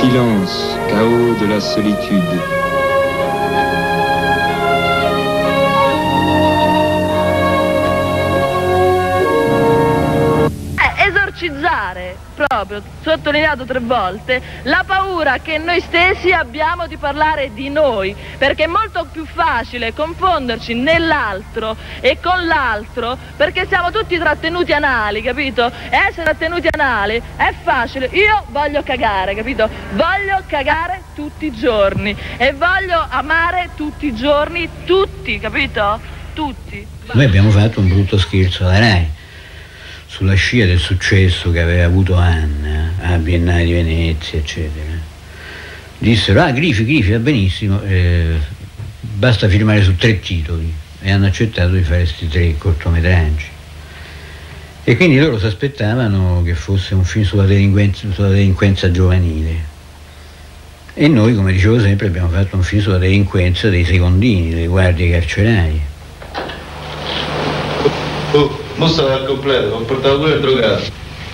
silence, chaos de la solitude. Esorcizzare, proprio, sottolineato 3 volte, la paura che noi stessi abbiamo di parlare di noi, perché è molto più facile confonderci nell'altro e con l'altro, perché siamo tutti trattenuti anali, capito? E essere trattenuti anali è facile. Io voglio cagare, capito? Voglio cagare tutti i giorni e voglio amare tutti i giorni, tutti, capito? Tutti. Noi abbiamo fatto un brutto scherzo alla Rai sulla scia del successo che aveva avuto Anna a Biennale di Venezia, eccetera. Dissero, Grifi va benissimo, basta firmare su 3 titoli, e hanno accettato di fare questi 3 cortometraggi. E quindi loro si aspettavano che fosse un film sulla delinquenza giovanile. E noi, come dicevo sempre, abbiamo fatto un film sulla delinquenza dei secondini, dei guardie carcerari. Mo stava al completo, ho portato pure il drogato.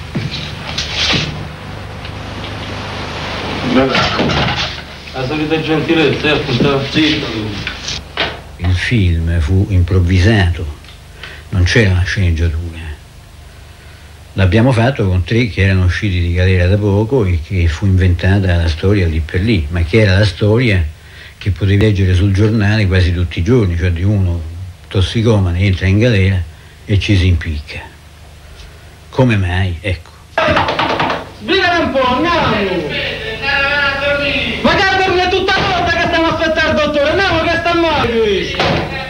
La solita gentilezza, appunto. Zitto tu. Il film fu improvvisato, non c'era una sceneggiatura. L'abbiamo fatto con 3 che erano usciti di galera da poco e che fu inventata la storia lì per lì, ma che era la storia che potevi leggere sul giornale quasi tutti i giorni, cioè di uno tossicomane entra in galera e ci si impicca. Come mai? Ecco. Sbrigala un po', andiamo! Ma che a dormire tutta notte che stiamo a aspettare il dottore, andiamo che sta male questo!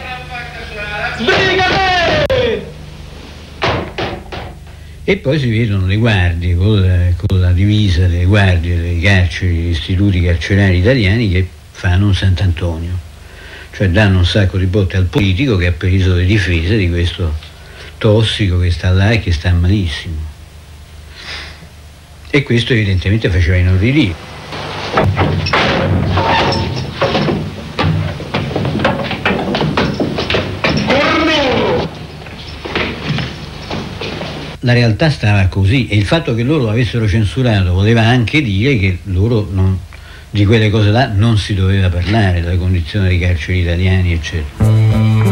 Sbrigate! E poi si vedono le guardie con la divisa delle guardie dei carceri, degli istituti carcerari italiani che fanno un Sant'Antonio, cioè danno un sacco di botte al politico che ha preso le difese di questo tossico che sta là e che sta malissimo. E questo evidentemente faceva inorridire. La realtà stava così, e il fatto che loro avessero censurato voleva anche dire che loro di quelle cose là non si doveva parlare, della condizione dei carceri italiani, eccetera.